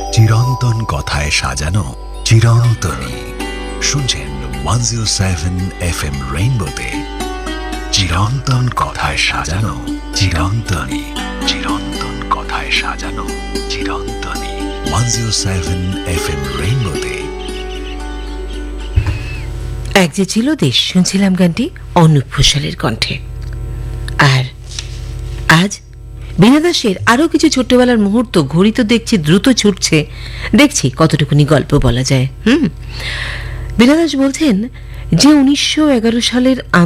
চিরন্তন কথায় সাজানো চিরন্তনী। শুনছেন 107 FM রেইনবোতে চিরন্তন কথায় সাজানো চিরন্তনী। চিরন্তন কথায় সাজানো চিরন্তনী। 107 FM রেইনবোতে। এক যে ছিল দেশ, শুনছিলাম গানটি অনুপ ঘোষালের কণ্ঠে। আর আজ বীণা দাসের আরো কিছু ছোট্টবেলার মুহূর্ত ঘড়ি তো দেখছি দ্রুত ছুটছে, দেখছি কতটুকুনি গল্প বলা যায়। বীণা দাস বলছেন যে 1911 সালের